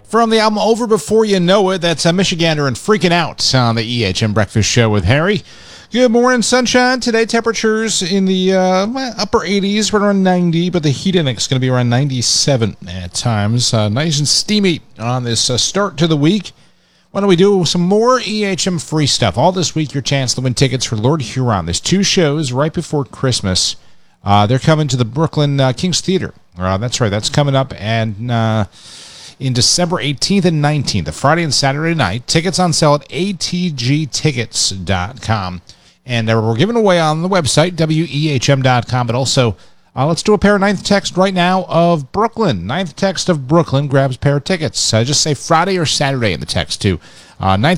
From the album Over Before You Know It, that's Michigander and Freaking Out on the EHM Breakfast Show with Harry. Good morning, sunshine. Today, temperatures in the upper 80s, right around 90, but the heat index is going to be around 97 at times. Nice and steamy on this start to the week. Why don't we do some more EHM free stuff? All this week, your chance to win tickets for Lord Huron. There's two shows right before Christmas. They're coming to the Brooklyn King's Theater. That's right. That's coming up and in December 18th and 19th, the Friday and Saturday night. Tickets on sale at atgtickets.com. And we're giving away on the website, wehm.com. But also, let's do a pair of ninth text right now of Brooklyn. Ninth text of Brooklyn grabs a pair of tickets. Just say Friday or Saturday in the text, too. Ninth